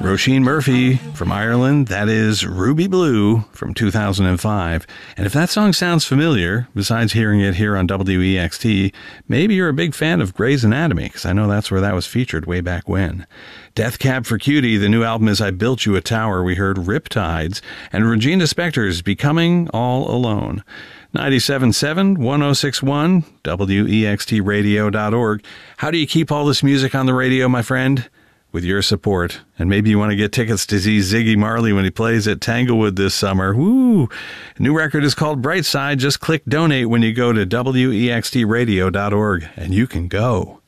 Roisin Murphy from Ireland, that is Ruby Blue from 2005. And if that song sounds familiar, besides hearing it here on WEXT, maybe you're a big fan of Grey's Anatomy, because I know that's where that was featured way back when. Death Cab for Cutie, the new album is I Built You a Tower. We heard Riptides, and Regina Spektor's Becoming All Alone. 97.7, 106.1, WEXTradio.org. How do you keep all this music on the radio, my friend? With your support. And maybe you want to get tickets to see Ziggy Marley when he plays at Tanglewood this summer. Woo! New record is called Brightside. Just click donate when you go to WEXTradio.org, and you can go.